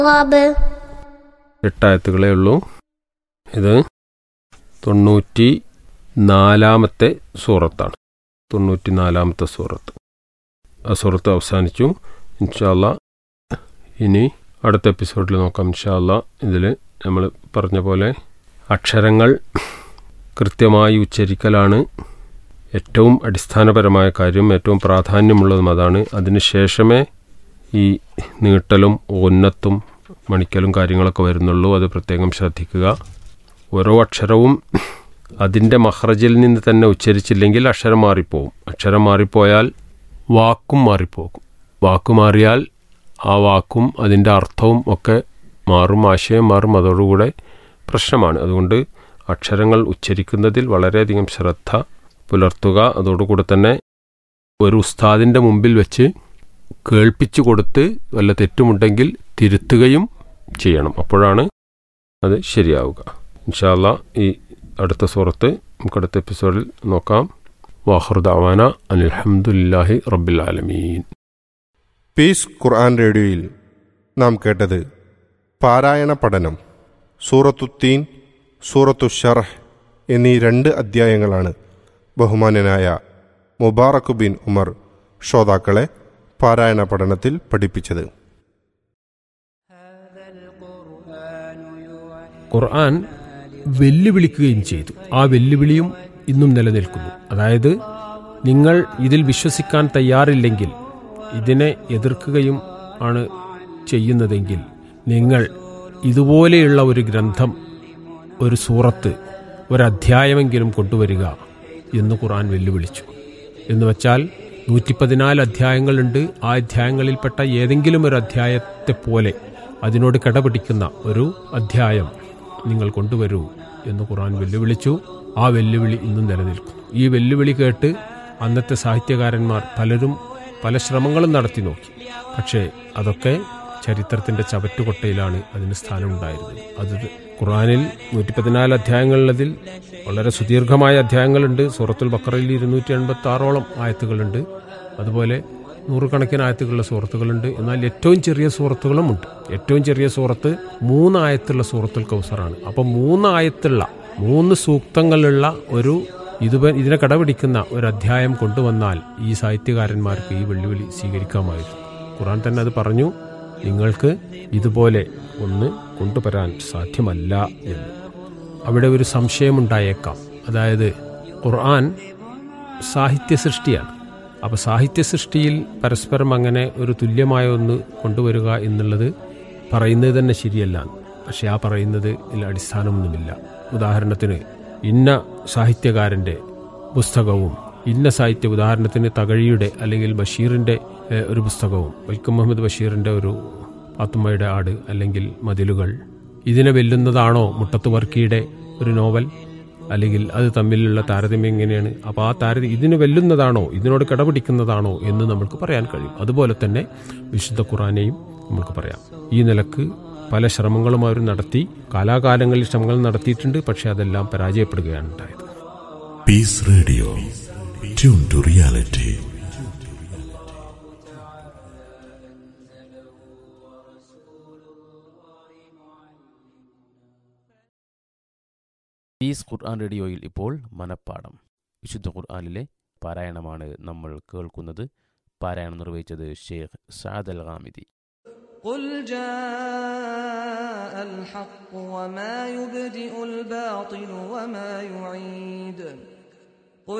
8 ആയത്തുകളേ ഉള്ളൂ. ഇത് 94-ാമത്തെ സൂറത്താണ്. 94-ാമത്തെ സൂറത്ത്. ആ സൂറത്ത് അവസാനിച്ചു. ഇൻഷാ അല്ലാഹ് ഇനി അടുത്ത എപ്പിസോഡിൽ നോക്കാം. ഇൻഷാ അല്ലാഹ് ഇതിൽ നമ്മൾ പറഞ്ഞ പോലെ അക്ഷരങ്ങൾ കൃത്യമായി ഉച്ചരിക്കലാണ് ഏറ്റവും അടിസ്ഥാനപരമായ കാര്യം, ഏറ്റവും പ്രാധാന്യമുള്ളതും അതാണ്. അതിനുശേഷമേ ഈ നീട്ടലും ഉന്നത്തും മണിക്കലും കാര്യങ്ങളൊക്കെ വരുന്നുള്ളൂ. അത് പ്രത്യേകം ശ്രദ്ധിക്കുക. ഓരോ അക്ഷരവും അതിൻ്റെ മഖ്റജിൽ നിന്ന് തന്നെ ഉച്ചരിച്ചില്ലെങ്കിൽ അക്ഷരം മാറിപ്പോവും. അക്ഷരം മാറിപ്പോയാൽ വാക്കും മാറിപ്പോകും. വാക്ക് മാറിയാൽ ആ വാക്കും അതിൻ്റെ അർത്ഥവും ഒക്കെ മാറും, ആശയം മാറും. അതോടുകൂടെ പ്രശ്നമാണ്. അതുകൊണ്ട് അക്ഷരങ്ങൾ ഉച്ചരിക്കുന്നതിൽ വളരെയധികം ശ്രദ്ധ പുലർത്തുക. അതോടുകൂടെ തന്നെ ഒരു ഉസ്താദിൻ്റെ മുമ്പിൽ വെച്ച് കേൾപ്പിച്ചു കൊടുത്ത് വല്ല തെറ്റുമുണ്ടെങ്കിൽ തിരുത്തുകയും ചെയ്യണം. അപ്പോഴാണ് അത് ശരിയാവുക. ഇൻഷാ അല്ലാഹ് ഈ അടുത്ത സൂറത്ത് നമുക്ക് അടുത്ത എപ്പിസോഡിൽ നോക്കാം. വാഖിറു ദഅവാന അനിൽ ഹംദുലില്ലാഹി റബ്ബിൽ ആലമീൻ. പീസ് ഖുർആൻ റേഡിയോയിൽ നാം കേട്ടത് പാരായണ പഠനം. സൂറത്തുത്തീൻ, സൂറത്തു ശർഹ് എന്നീ 2 അധ്യായങ്ങളാണ് ബഹുമാന്യനായ മുബാറക് ബിൻ ഉമർ ശ്രോതാക്കളെ പാരായണ പഠനത്തിൽ പഠിപ്പിച്ചത്. ഖുർആൻ വെല്ലുവിളിക്കുകയും ചെയ്തു. ആ വെല്ലുവിളിയും ഇന്നും നിലനിൽക്കുന്നു. അതായത് നിങ്ങൾ ഇതിൽ വിശ്വസിക്കാൻ തയ്യാറില്ലെങ്കിൽ, ഇതിനെ എതിർക്കുകയും ആണ് ചെയ്യുന്നതെങ്കിൽ, നിങ്ങൾ ഇതുപോലെയുള്ള ഒരു ഗ്രന്ഥം, ഒരു സൂറത്ത്, ഒരധ്യായമെങ്കിലും കൊണ്ടുവരിക എന്ന് ഖുർആൻ വെല്ലുവിളിച്ചു. എന്ന് വച്ചാൽ 114 അധ്യായങ്ങളുണ്ട്. ആ അധ്യായങ്ങളിൽപ്പെട്ട ഏതെങ്കിലും ഒരു അധ്യായത്തെ പോലെ അതിനോട് കിടപിടിക്കുന്ന ഒരു അധ്യായം നിങ്ങൾ കൊണ്ടുവരൂ എന്ന് ഖുർആൻ വെല്ലുവിളിച്ചു. ആ വെല്ലുവിളി ഇന്നും നിലനിൽക്കുന്നു. ഈ വെല്ലുവിളി കേട്ട് അന്നത്തെ സാഹിത്യകാരന്മാർ പലരും പല ശ്രമങ്ങളും നടത്തി നോക്കി. പക്ഷേ അതൊക്കെ ചരിത്രത്തിൻ്റെ ചവറ്റുകൊട്ടയിലാണ് അതിന് സ്ഥാനമുണ്ടായിരുന്നത്. അത് ഖുർആനിൽ 114 അധ്യായങ്ങളുള്ളതിൽ വളരെ സുദീർഘമായ അധ്യായങ്ങളുണ്ട്. സൂറത്തുൽ ബഖറയിൽ 286ഓളം ആയത്തുകളുണ്ട്. അതുപോലെ നൂറുകണക്കിന് ആയത്തുകളുള്ള സൂറത്തുകളുണ്ട്. എന്നാൽ ഏറ്റവും ചെറിയ സൂറത്തുകളും ഉണ്ട്. ഏറ്റവും ചെറിയ സൂറത്ത് 3 ആയത്തുള്ള സൂറത്തുൽ കൗസറാണ്. അപ്പം 3 ആയത്തുള്ള 3 സൂക്തങ്ങളുള്ള ഒരു ഇതിനെ കടപിടിക്കുന്ന ഒരു അധ്യായം കൊണ്ടുവന്നാൽ ഈ സാഹിത്യകാരന്മാർക്ക് ഈ വെല്ലുവിളി സ്വീകരിക്കാമായിരുന്നു. ഖുർആൻ തന്നെ അത് പറഞ്ഞു, നിങ്ങൾക്ക് ഇതുപോലെ ഒന്ന് കൊണ്ടുവരാൻ സാധ്യമല്ല എന്ന്. അവിടെ ഒരു സംശയമുണ്ടായേക്കാം. അതായത് ഖുർആൻ സാഹിത്യ സൃഷ്ടിയാണ്. അപ്പോൾ സാഹിത്യ സൃഷ്ടിയിൽ പരസ്പരം അങ്ങനെ ഒരു തുല്യമായ ഒന്ന് കൊണ്ടുവരിക എന്നുള്ളത് പറയുന്നത് തന്നെ ശരിയല്ല. പക്ഷെ ആ പറയുന്നത് അടിസ്ഥാനമൊന്നുമില്ല. ഉദാഹരണത്തിന് ഇന്ന സാഹിത്യകാരൻ്റെ പുസ്തകവും ഇന്ന സാഹിത്യ, ഉദാഹരണത്തിന് തകഴിയുടെ അല്ലെങ്കിൽ ബഷീറിൻ്റെ ഒരു പുസ്തകവും, വൈക്കം മുഹമ്മദ് ബഷീറിൻ്റെ ഒരു പാത്തുമ്മയുടെ ആട് അല്ലെങ്കിൽ മതിലുകൾ, ഇതിനെ വെല്ലുന്നതാണോ മുട്ടത്ത് വർക്കിയുടെ ഒരു നോവൽ? അല്ലെങ്കിൽ അത് തമ്മിലുള്ള താരതമ്യം എങ്ങനെയാണ്? അപ്പോൾ ആ ഇതിന് വെല്ലുന്നതാണോ, ഇതിനോട് കിടപിടിക്കുന്നതാണോ എന്ന് നമുക്ക് പറയാൻ കഴിയും. അതുപോലെ തന്നെ വിശുദ്ധ ഖുർആനെയും നമുക്ക് പറയാം. ഈ നിലക്ക് പല ശ്രമങ്ങളും അവർ നടത്തി, കാലാകാലങ്ങളിൽ ശ്രമങ്ങൾ നടത്തിയിട്ടുണ്ട്. പക്ഷെ അതെല്ലാം പരാജയപ്പെടുകയാണ് ഉണ്ടായത്. Piece radio, tune to reality. Piece ഖുർആൻ റേഡിയോയിൽ ഇപ്പോൾ മനപ്പാഠം, വിശുദ്ധ ഖുർആനിലെ പാരായണമാണ് നമ്മൾ കേൾക്കുന്നത്. പാരായണം നിർവഹിച്ചത് ഷെയ്ഖ് സഅദ് അൽ ഗാമിദി. قل جاء الحق وما يبدئ الباطل وما يعيد